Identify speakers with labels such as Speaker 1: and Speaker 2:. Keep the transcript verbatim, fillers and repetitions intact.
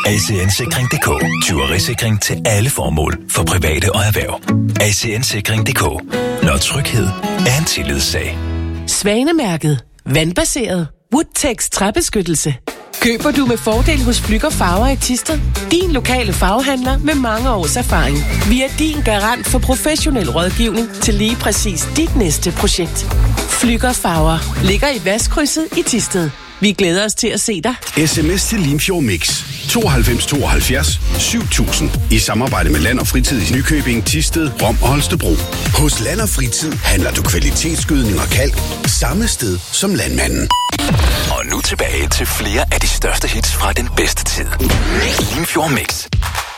Speaker 1: A C N-sikring punktum d k. Tyverisikring til alle formål for private og erhverv. A C N-sikring punktum d k. Når tryghed er en tillidssag.
Speaker 2: Svanemærket. Vandbaseret. Woodtex træbeskyttelse. Køber du med fordel hos Flügger Farver i Thisted? Din lokale farvehandler med mange års erfaring. Vi er din garant for professionel rådgivning til lige præcis dit næste projekt. Flügger Farver ligger i Vestkrydset i Thisted. Vi glæder os til at se dig.
Speaker 3: S M S til Limfjord Mix tooghalvfems tooghalvfjerds syv tusind i samarbejde med Land og Fritid i Nykøbing, Thisted, Rom og Holstebro. Hos Land og Fritid handler du kvalitetsgødning og kalk samme sted som landmanden.
Speaker 1: Og nu tilbage til flere af de største hits fra den bedste tid. Limfjord Mix.